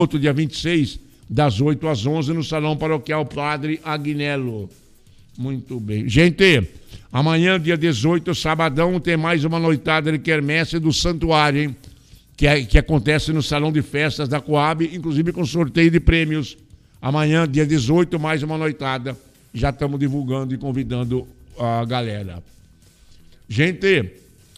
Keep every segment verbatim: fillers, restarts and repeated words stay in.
outro dia vinte e seis, das oito às onze, no Salão Paroquial Padre Agnello. Muito bem. Gente, amanhã, dia dezoito, sabadão, tem mais uma noitada de quermesse do Santuário, hein? Que, é, que acontece no Salão de Festas da Coab, inclusive com sorteio de prêmios. Amanhã, dia dezoito, mais uma noitada. Já estamos divulgando e convidando a galera. Gente,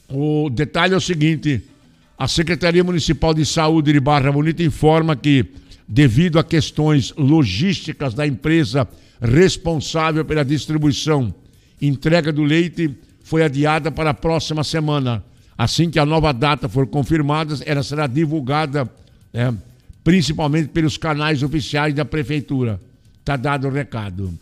o detalhe é o seguinte: a Secretaria Municipal de Saúde de Barra Bonita informa que, devido a questões logísticas da empresa responsável pela distribuição e entrega do leite, foi adiada para a próxima semana. Assim que a nova data for confirmada, ela será divulgada, né, principalmente pelos canais oficiais da Prefeitura. Está dado o recado.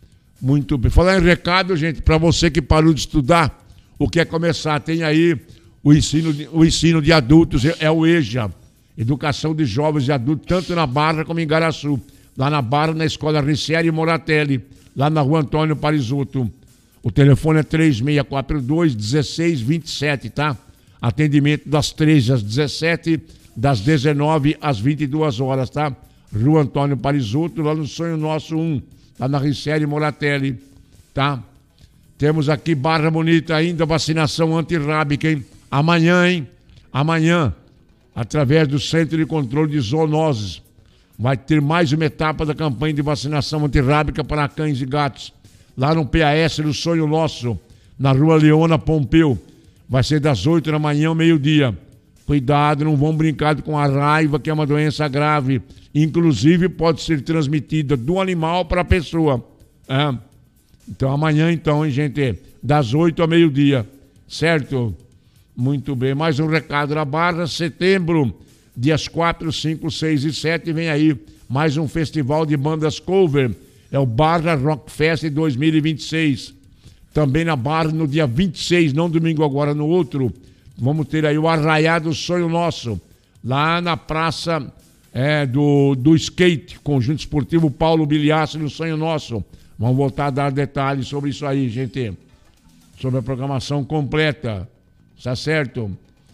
Muito bem. Falar em recado, gente, para você que parou de estudar, o que é começar? Tem aí o ensino de, o ensino de adultos, é o EJA, Educação de Jovens e Adultos, tanto na Barra como em Garaçu. Lá na Barra, na Escola Ricieri Moratelli, lá na Rua Antônio Parisotto. O telefone é três seis quatro dois, um seis dois sete, tá? Atendimento das treze às dezessete, das dezenove às vinte e duas horas, tá? Rua Antônio Parisotto, lá no Sonho Nosso um, lá na Ricieri Moratelli, tá? Temos aqui Barra Bonita ainda, vacinação antirrábica, hein? Amanhã, hein? Amanhã, através do Centro de Controle de Zoonoses, vai ter mais uma etapa da campanha de vacinação antirrábica para cães e gatos. Lá no P A S do Sonho Nosso, na Rua Leona Pompeu. Vai ser das oito da manhã ao meio-dia. Cuidado, não vão brincar com a raiva, que é uma doença grave. Inclusive, pode ser transmitida do animal para a pessoa. É. Então, amanhã, então, hein, gente? Das oito ao meio-dia. Certo? Muito bem. Mais um recado na Barra. Setembro, dias quatro, cinco, seis e sete, vem aí mais um festival de bandas cover. É o Barra Rock Fest dois mil e vinte e seis. Também na Barra, no dia vinte e seis, não domingo agora, no outro, vamos ter aí o Arraiado Sonho Nosso, lá na praça é, do, do skate, Conjunto Esportivo Paulo Biliaço, no Sonho Nosso. Vamos voltar a dar detalhes sobre isso aí, gente. Sobre a programação completa. Tá certo?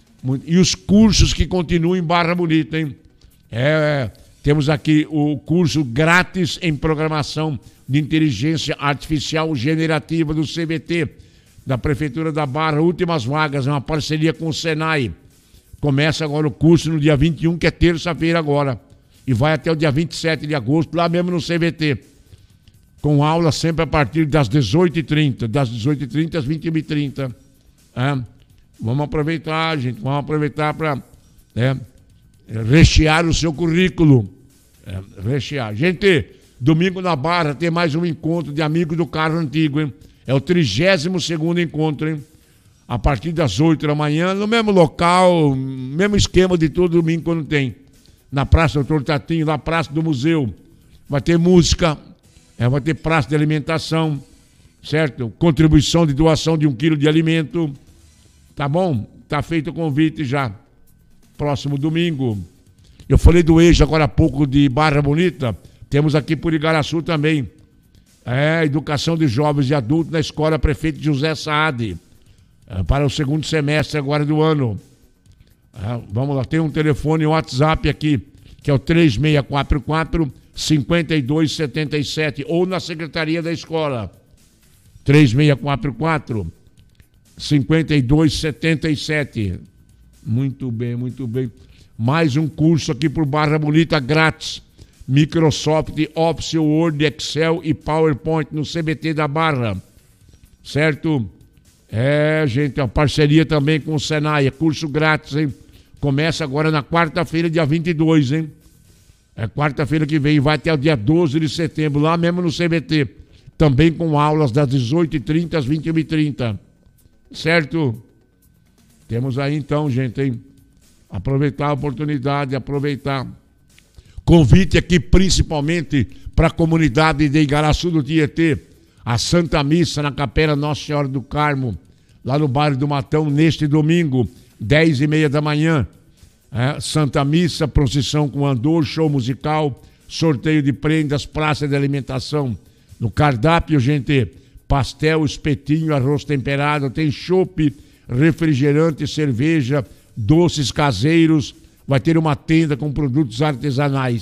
E os cursos que continuam em Barra Bonita, hein? É, temos aqui o curso grátis em programação de inteligência artificial generativa do C B T, da Prefeitura da Barra, últimas vagas, é uma parceria com o Senai. Começa agora o curso no dia vinte e um, que é terça-feira agora, e vai até o dia vinte e sete de agosto, lá mesmo no C B T, com aula sempre a partir das dezoito e trinta, das dezoito e trinta às vinte e uma e trinta. É. Vamos aproveitar, gente, vamos aproveitar para é, rechear o seu currículo. É, rechear. Gente, domingo na Barra tem mais um encontro de amigos do carro antigo, hein? É o trigésimo segundo encontro, hein? A partir das oito da manhã, no mesmo local, mesmo esquema de todo domingo quando tem. Na Praça Doutor Tatinho, na Praça do Museu. Vai ter música, é, vai ter praça de alimentação, certo? Contribuição de doação de um quilo de alimento. Tá bom? Tá feito o convite já. Próximo domingo. Eu falei do eixo agora há pouco de Barra Bonita. Temos aqui por Igaraçu também. É, educação de jovens e adultos na Escola Prefeito José Saad. É, para o segundo semestre agora do ano. É, vamos lá, tem um telefone e um WhatsApp aqui, que é o três seis quatro quatro, cinco dois sete sete, ou na secretaria da escola. três seis quatro quatro, cinco dois sete sete. Muito bem, muito bem. Mais um curso aqui por Barra Bonita grátis. Microsoft Office, Word, Excel e PowerPoint no C B T da Barra. Certo? É, gente, a parceria também com o Senai. É curso grátis, hein? Começa agora na quarta-feira, dia vinte e dois, hein? É quarta-feira que vem, vai até o dia doze de setembro, lá mesmo no C B T. Também com aulas das dezoito e trinta às vinte e uma e trinta. Certo? Temos aí então, gente, hein? Aproveitar a oportunidade, aproveitar. Convite aqui principalmente para a comunidade de Igaraçu do Tietê. A Santa Missa na Capela Nossa Senhora do Carmo, lá no bairro do Matão, neste domingo, dez e meia da manhã. É, Santa Missa, procissão com andor, show musical, sorteio de prendas, praça de alimentação. No cardápio, gente, pastel, espetinho, arroz temperado, tem chopp, refrigerante, cerveja, doces caseiros, vai ter uma tenda com produtos artesanais.